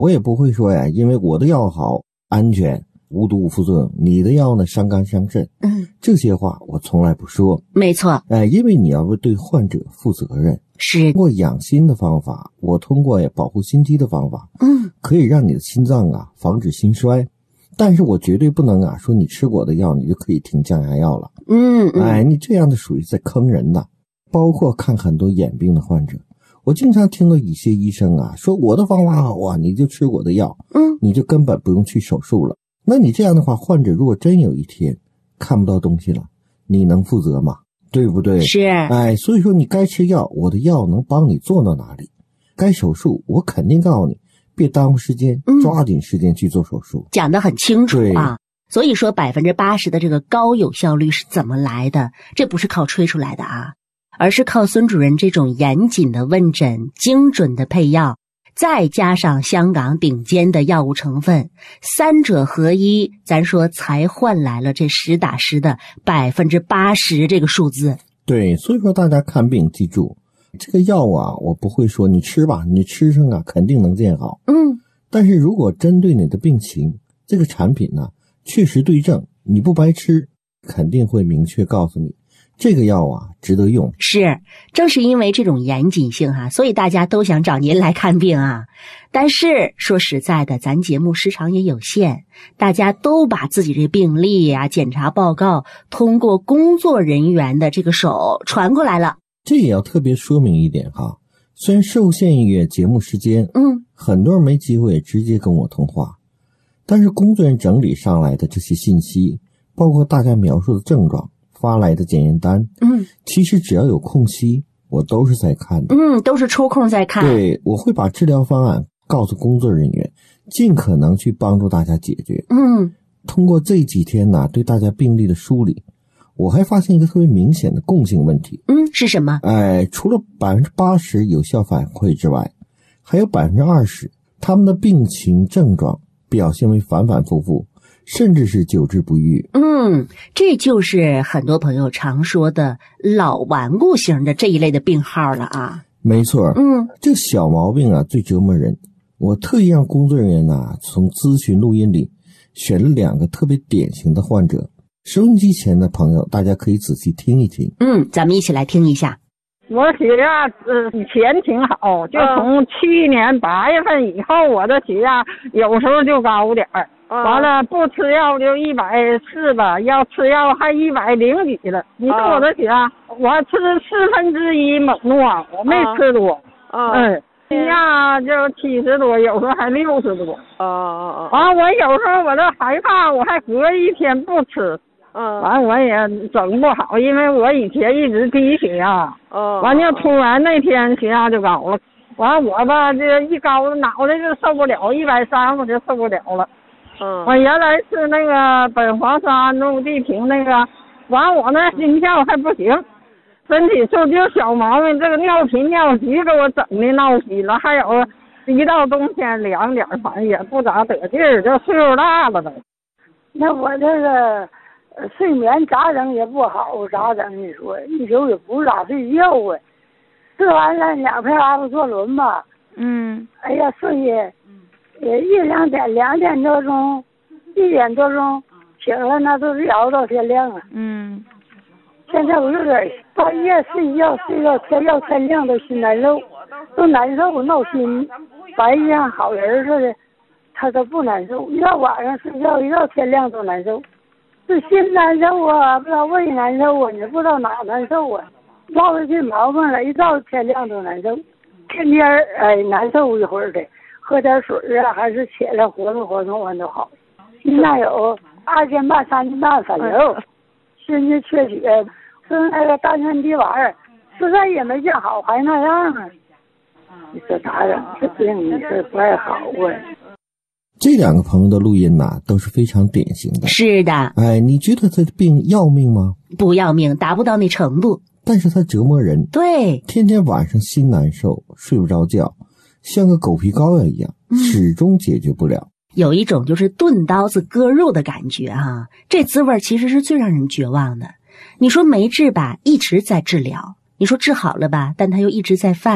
我也不会说呀，因为我的药好、安全、无毒无副作用，你的药呢伤肝伤肾。这些话我从来不说。 没错。 因为你要对患者负责任。 是。 通过养心的方法，我通过保护心肌的方法，可以让你的心脏防止心衰。但是我绝对不能说你吃我的药你就可以停降压药了。你这样的属于在坑人的。包括看很多眼病的患者，我经常听到一些医生说我的方法好你就吃我的药，你就根本不用去手术了。那你这样的话，患者如果真有一天看不到东西了，你能负责吗？对不对？ 是。 所以说你该吃药，我的药能帮你做到哪里？该手术，我肯定告诉你，别耽误时间，抓紧时间去做手术。 讲得很清楚啊。所以说80%的这个高有效率是怎么来的？这不是靠吹出来的而是靠孙主任这种严谨的问诊、精准的配药，再加上香港顶尖的药物成分，三者合一，咱说才换来了这实打实的80%这个数字。 对，所以说大家看病记住，这个药我不会说你吃吧，你吃上肯定能见好。但是如果针对你的病情，这个产品确实对症，你不白吃，肯定会明确告诉你这个药值得用。 是，正是因为这种严谨性所以大家都想找您来看病但是说实在的，咱节目时长也有限，大家都把自己这病历检查报告通过工作人员的这个手传过来了。 这也要特别说明一点虽然受限于节目时间，很多人没机会直接跟我通话，但是工作人员整理上来的这些信息，包括大家描述的症状发来的检验单，其实只要有空隙我都是在看的， 都是抽空在看。 对，我会把治疗方案告诉工作人员，尽可能去帮助大家解决。通过这几天对大家病例的梳理，我还发现一个特别明显的共性问题。 是什么？ 除了80%有效反馈之外，还有20%他们的病情症状表现为反反复复，甚至是久治不愈。 这就是很多朋友常说的老顽固型的这一类的病号了没错。这小毛病最折磨人。我特意让工作人员从咨询录音里选了2个特别典型的患者。收音机前的朋友，大家可以仔细听一听。 咱们一起来听一下。 我血压以前挺好，就从去年8月份以后，我的血压有时候就高点儿。完了不吃药就140吧，要吃药还100几了。你说我的血压，我吃1/4猛诺，我没吃多。血压就70多，有时候还60多。完我有时候我都害怕，我还隔一天不吃。完我也整不好，因为我以前一直低血压。完就突然那天血压就高了。完我吧这一高脑袋就受不了，130我就受不了了。我原来是那个苯黄沙诺地平那个，完我那心跳还不行，身体就小毛病，这个尿频尿急给我整的闹心了，还有一到冬天凉点，反正也不咋得劲儿，就岁数大了呗。 那我这个睡眠咋整也不好，咋整？你说一宿也不咋睡觉吃完了2片阿布唑仑吧，哎呀睡也1-2点，2点多钟，1点多钟醒了，那都是熬到天亮了。现在我有点半夜睡觉到天亮都心难受，都难受闹心，白天像好人似的，他都不难受，一到晚上睡觉一到天亮都难受，是心难受不知道胃难受你不知道哪难受落下这毛病了，一到天亮都难受，天天难受一会儿的，喝点水还是起来活动活动完都好。现在有2斤半3斤半反流，心肌缺血，吃那个丹参地丸，实在也没见好，还那样你说咋整？这病你是不太好这2个朋友的录音都是非常典型的。 是的。 你觉得这病要命吗？ 不要命，达不到那程度。 但是它折磨人。 对， 天天晚上心难受，睡不着觉，像个狗皮膏药一样，始终解决不了。 有一种就是钝刀子割肉的感觉这滋味其实是最让人绝望的。你说没治吧，一直在治疗；你说治好了吧，但他又一直在犯。